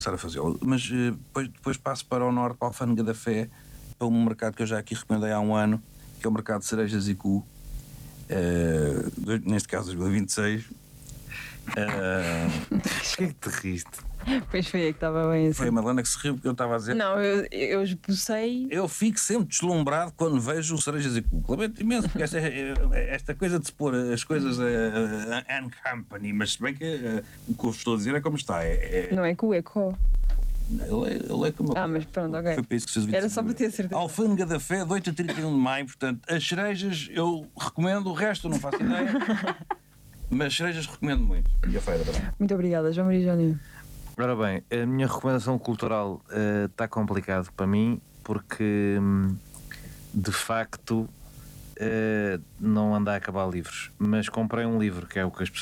começar a fazê-lo. Mas depois passo para o norte, para a Alfândega da Fé, para um mercado que eu já aqui recomendei há um ano, que é o mercado de cerejas e cu, neste caso 2026. Porquê que te riste? Pois foi aí que estava bem assim. Foi a Madalena que se riu porque eu estava a dizer. Não, eu esbocei. Eu fico sempre deslumbrado quando vejo cerejas e cu. Lamento imenso, porque esta coisa de se pôr as coisas and company, mas se bem que o que eu vos estou a dizer é como está. Não é cu, é có. Ele é como. Mas pronto, ok. Foi para isso que fez o Era só para ter certeza. Alfândega da Fé, de 8 a 31 de maio. Portanto, as cerejas eu recomendo, o resto eu não faço ideia. Mas cerejas recomendo muito. E a feira também. Muito obrigada, João Maria Jónio. Ora bem, a minha recomendação cultural está complicado para mim porque de facto não ando a acabar livros, mas comprei um livro que é o que as pessoas